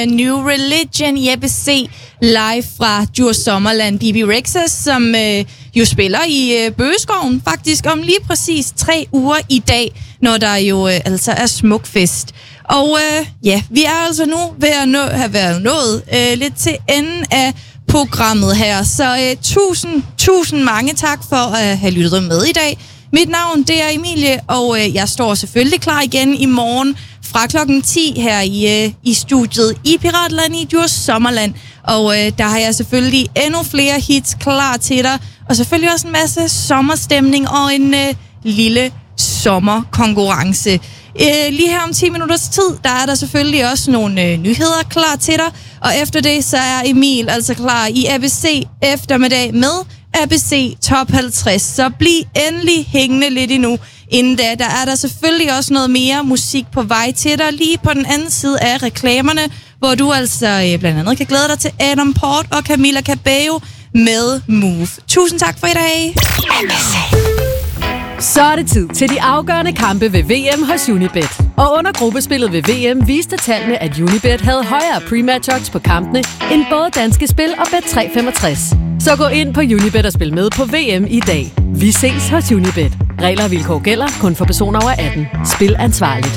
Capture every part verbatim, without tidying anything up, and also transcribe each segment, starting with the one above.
New Religion i A B C live fra Djurs Sommerland. B B Rexha, som øh, jo spiller i øh, Bøgeskoven faktisk om lige præcis tre uger i dag, når der jo øh, altså er smukfest. Og øh, ja, vi er altså nu ved at nå, have været nået øh, lidt til enden af programmet her. Så øh, tusind, tusind mange tak for at have lyttet med i dag. Mit navn, det er Emilie, og øh, jeg står selvfølgelig klar igen i morgen fra klokken ti her i, øh, i studiet i Piratland i Djurs Sommerland. Og øh, der har jeg selvfølgelig endnu flere hits klar til dig, og selvfølgelig også en masse sommerstemning og en øh, lille sommerkonkurrence. Øh, lige her om ti minutters tid, der er der selvfølgelig også nogle øh, nyheder klar til dig, og efter det så er Emil altså klar i A B C eftermiddag med A B C Top halvtreds. Så bliv endelig hængende lidt endnu. Inden da, der er der selvfølgelig også noget mere musik på vej til dig, lige på den anden side af reklamerne, hvor du altså øh, blandt andet kan glæde dig til Adam Port og Camila Cabello med Move. Tusind tak for i dag. Så er det tid til de afgørende kampe ved V M hos Unibet. Og under gruppespillet ved V M viste tallene, at Unibet havde højere pre-match odds på kampene end både Danske Spil og Bet tre femogtres. Så gå ind på Unibet og spil med på V M i dag. Vi ses hos Unibet. Regler og vilkår gælder kun for personer over atten. Spil ansvarligt.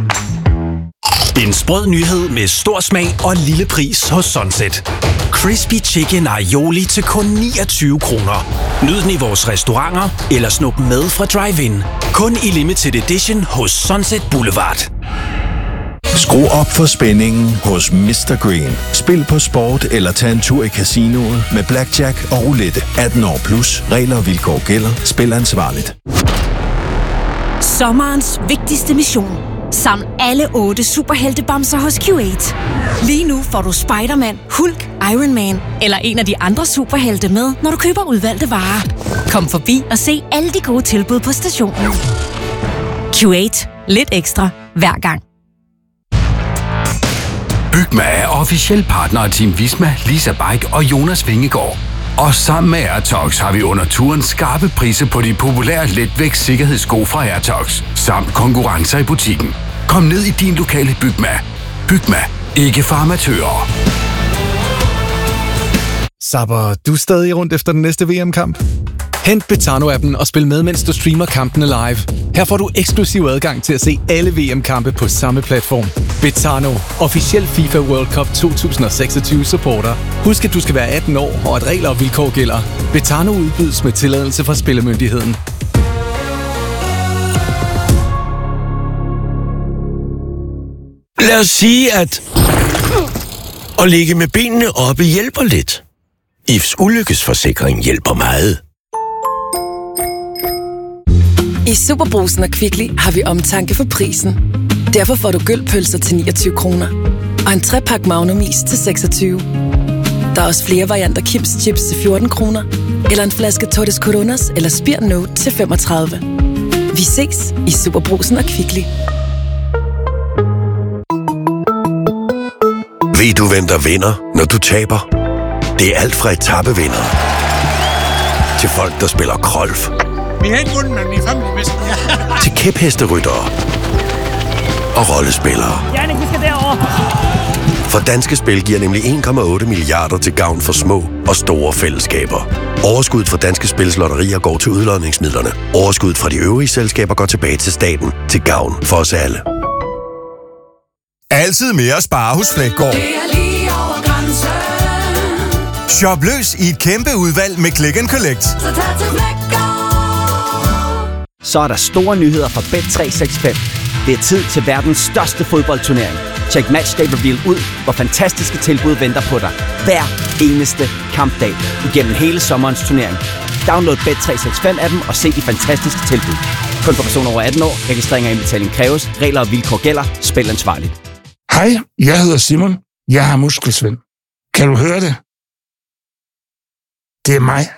En sprød nyhed med stor smag og lille pris hos Sunset. Crispy Chicken Aioli til kun niogtyve kroner. Nyd den i vores restauranter eller snup med fra drive-in. Kun i limited edition hos Sunset Boulevard. Skru op for spændingen hos mister Green. Spil på sport eller tag en tur i casinoet med blackjack og roulette. atten år plus. Regler og vilkår gælder. Spil ansvarligt. Sommerens vigtigste mission. Saml alle otte superheltebamser hos Q otte. Lige nu får du Spider-Man, Hulk, Iron Man eller en af de andre superhelte med, når du køber udvalgte varer. Kom forbi og se alle de gode tilbud på stationen. Q otte. Lidt ekstra hver gang. Bygma er officiel partner af Team Visma, Lisa Bike og Jonas Vingegaard. Og sammen med Airtox har vi under turen skarpe priser på de populære letvægts sikkerhedssko fra Airtox, samt konkurrencer i butikken. Kom ned i din lokale Bygma. Bygma. Ikke for amatører. Sapper du stadig rundt efter den næste V M-kamp? Hent Betano-appen og spil med, mens du streamer kampene live. Her får du eksklusiv adgang til at se alle V M-kampe på samme platform. Betano, officiel FIFA World Cup to tusind og seksogtyve supporter. Husk, at du skal være atten år, og at regler og vilkår gælder. Betano udbydes med tilladelse fra Spillemyndigheden. Lad os sige, at at ligge med benene oppe hjælper lidt. I F's ulykkesforsikring hjælper meget. I Superbrugsen og Kvickly har vi omtanke for prisen. Derfor får du gølpølser til niogtyve kroner. Og en trepak Magnum is til seksogtyve. Der er også flere varianter Kims Chips til fjorten kroner. Eller en flaske Tortes Coronas eller Spir Note til femogtredive. Vi ses i Superbrugsen og Kvickly. Ved du, hvem der vinder, når du taber? Det er alt fra etappevinder til folk, der spiller golf. Vi har ikke vundet, men vi er fremme til kæphesteryttere og rollespillere. Jannik, vi skal derover. For Danske Spil giver nemlig en komma otte milliarder til gavn for små og store fællesskaber. Overskuddet fra Danske Spils lotterier går til udlodningsmidlerne. Overskuddet fra de øvrige selskaber går tilbage til staten til gavn for os alle. Altid mere at spare hos Flækgaard. Shop løs i et kæmpe udvalg med Click and Collect. Så tag til Flækgaard. Så er der store nyheder fra Bet tre seks fem. Det er tid til verdens største fodboldturnering. Check Matchday Reveal ud, hvor fantastiske tilbud venter på dig. Hver eneste kampdag igennem hele sommerens turnering. Download Bet tre seks fem appen og se de fantastiske tilbud. Kun for personer over atten år. Registrering og indbetaling kræves. Regler og vilkår gælder. Spil ansvarligt. Hej, jeg hedder Simon. Jeg har muskelsvind. Kan du høre det? Det er mig.